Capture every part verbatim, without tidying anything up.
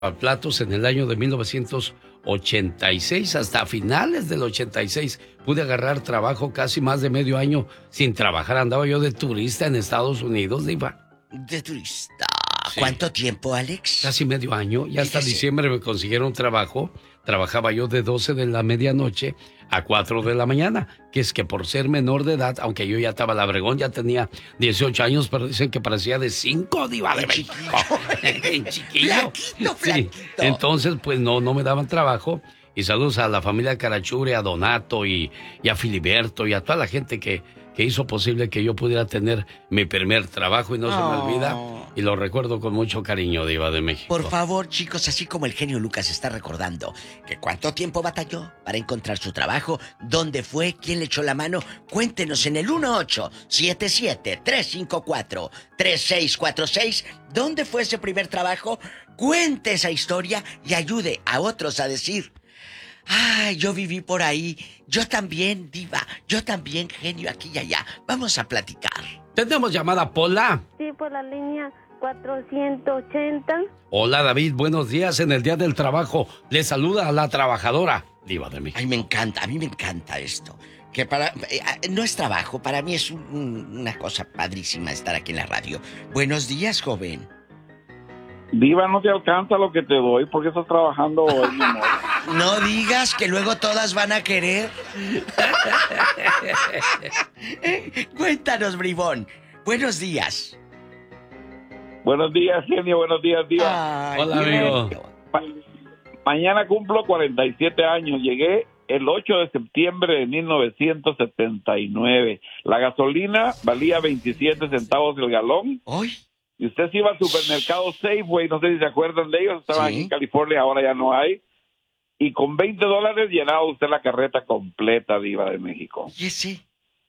platos en el año de mil novecientos ochenta y seis. Hasta finales del ochenta y seis pude agarrar trabajo casi más de medio año sin trabajar. Andaba yo de turista en Estados Unidos, diva. De turista. Sí. ¿Cuánto tiempo, Alex? Casi medio año. Y hasta Fíjese. diciembre me consiguieron trabajo. Trabajaba yo de doce de la medianoche a cuatro de la mañana. Que es que por ser menor de edad, aunque yo ya estaba labregón, ya tenía dieciocho años, pero dicen que parecía de cinco, diva de México. En chiquillo. Flaquito, flaquito. Sí. Entonces, pues no, no me daban trabajo. Y saludos a la familia Carachure, a Donato y, y a Filiberto y a toda la gente que, que hizo posible que yo pudiera tener mi primer trabajo y no oh. se me olvida. Y lo recuerdo con mucho cariño, diva de México. Por favor, chicos, así como el genio Lucas está recordando que cuánto tiempo batalló para encontrar su trabajo, dónde fue, quién le echó la mano, cuéntenos en el uno ocho siete siete, tres cinco cuatro, tres seis cuatro seis dónde fue ese primer trabajo. Cuente esa historia y ayude a otros a decir: ay, yo viví por ahí, yo también, diva, yo también, genio, aquí y allá. Vamos a platicar. ¿Tenemos llamada, Pola? Sí, por la línea cuatrocientos ochenta. Hola, David, buenos días en el Día del Trabajo. Le saluda a la trabajadora, diva de México. Ay, me encanta, a mí me encanta esto. Que para... Eh, no es trabajo, para mí es un, una cosa padrísima estar aquí en la radio. Buenos días, joven. Diva, no te alcanza lo que te doy porque estás trabajando hoy, mi amor. No digas que luego todas van a querer. Cuéntanos, bribón. Buenos días. Buenos días, genio. Buenos días, diva. Ay, hola, amigo. Ma- mañana cumplo cuarenta y siete años. Llegué el ocho de septiembre de mil novecientos setenta y nueve. La gasolina valía veintisiete centavos el galón. ¿Hoy? Y usted se iba al supermercado Safeway, no sé si se acuerdan de ellos, estaban Sí. aquí en California, ahora ya no hay. Y con veinte dólares llenaba usted la carreta completa, diva de México. ¿Y ese?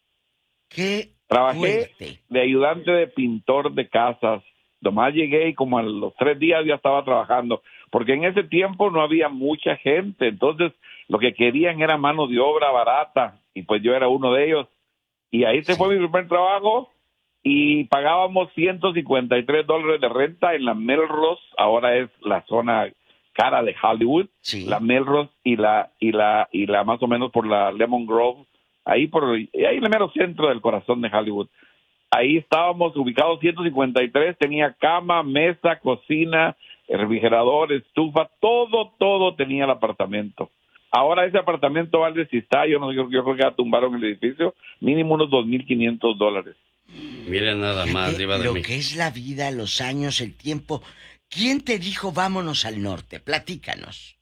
¿Qué? Trabajé Fuerte. de ayudante de pintor de casas. Nomás llegué y como a los tres días ya estaba trabajando. Porque en ese tiempo no había mucha gente. Entonces lo que querían era mano de obra barata. Y pues yo era uno de ellos. Y ahí se Sí. fue mi primer trabajo. Y pagábamos ciento cincuenta y tres dólares de renta en la Melrose. Ahora es la zona cara de Hollywood. Sí. La Melrose y la, y la, y la más o menos por la Lemon Grove. Ahí por ahí en el mero centro del corazón de Hollywood. Ahí estábamos ubicados ciento cincuenta y tres, tenía cama, mesa, cocina, refrigerador, estufa, todo, todo tenía el apartamento. Ahora ese apartamento vale, si está, yo no yo, yo creo que ya tumbaron el edificio, mínimo unos dos mil quinientos dólares. Miren nada más, Fíjate diva de lo México. que es la vida, los años, el tiempo. ¿Quién te dijo vámonos al norte? Platícanos.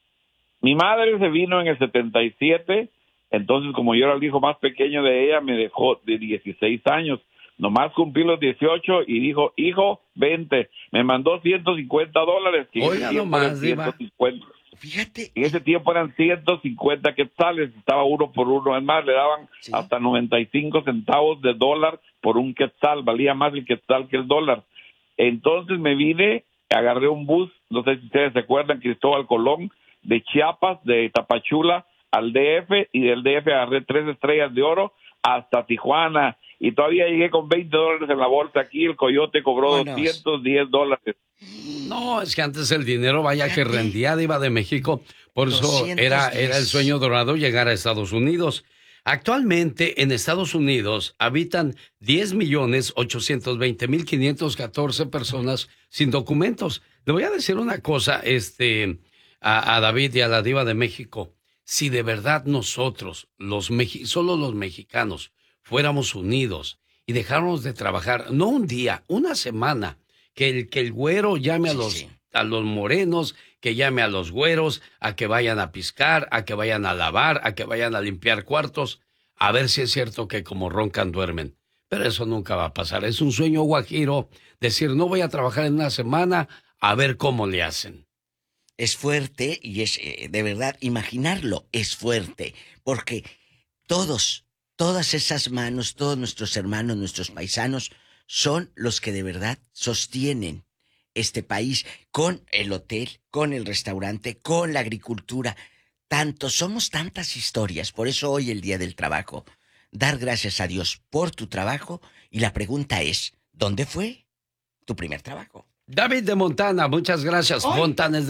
Mi madre se vino en el setenta y siete, entonces como yo era el hijo más pequeño de ella, me dejó de dieciséis años. Nomás cumplí los dieciocho y dijo, hijo, vente. Me mandó ciento cincuenta dólares. Que Oiga, en ese tiempo nomás, eran ciento cincuenta. Fíjate. En ese tiempo eran ciento cincuenta quetzales, estaba uno por uno. Es más, le daban Sí. hasta noventa y cinco centavos de dólar por un quetzal. Valía más el quetzal que el dólar. Entonces me vine, agarré un bus, no sé si ustedes se acuerdan, Cristóbal Colón, de Chiapas, de Tapachula al D F, y del D F agarré tres estrellas de oro hasta Tijuana. Y todavía llegué con veinte dólares en la bolsa. Aquí el coyote cobró Buenos. doscientos diez dólares. No, es que antes el dinero, vaya que Fíjate. rendía, diva de México. Por eso doscientos era, diez. era el sueño dorado llegar a Estados Unidos. Actualmente en Estados Unidos habitan diez millones ochocientos veinte mil quinientos catorce personas sin documentos. Le voy a decir una cosa este, a, a David y a la diva de México. Si de verdad nosotros, los meji- solo los mexicanos, fuéramos unidos y dejáramos de trabajar, no un día, una semana, que el, que el güero llame a Sí, los, sí. a los morenos, que llame a los güeros, a que vayan a piscar, a que vayan a lavar, a que vayan a limpiar cuartos, a ver si es cierto que como roncan duermen. Pero eso nunca va a pasar. Es un sueño guajiro decir, no voy a trabajar en una semana, a ver cómo le hacen. Es fuerte y es, eh, de verdad, imaginarlo es fuerte. Porque todos, todas esas manos, todos nuestros hermanos, nuestros paisanos, son los que de verdad sostienen este país con el hotel, con el restaurante, con la agricultura. Tanto, somos tantas historias. Por eso hoy, el Día del Trabajo, dar gracias a Dios por tu trabajo. Y la pregunta es, ¿dónde fue tu primer trabajo? David de Montana, muchas gracias. Ay. Fontanes